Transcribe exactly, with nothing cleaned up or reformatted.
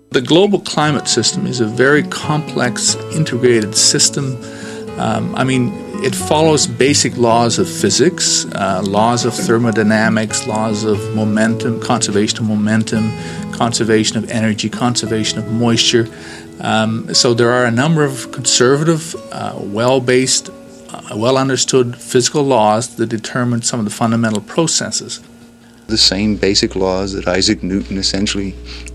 The global climate system is a very complex, integrated system. Um, I mean, it follows basic laws of physics, uh, laws of thermodynamics, laws of momentum, conservation of momentum, conservation of energy, conservation of moisture. Um, so there are a number of conservative, uh, well-based, uh, well-understood physical laws that determine some of the fundamental processes. The same basic laws that Isaac Newton essentially